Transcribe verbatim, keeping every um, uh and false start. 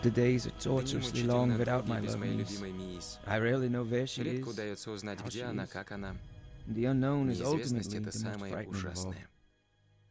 The days are Дни torturously мучительно long without долгие my без love моей Mies. любимой Мисс. I rarely know where she Редко is. удается узнать, how где she она, is. как она. The unknown is Неизвестность — ultimately это the most самое frightening of all. ужасное.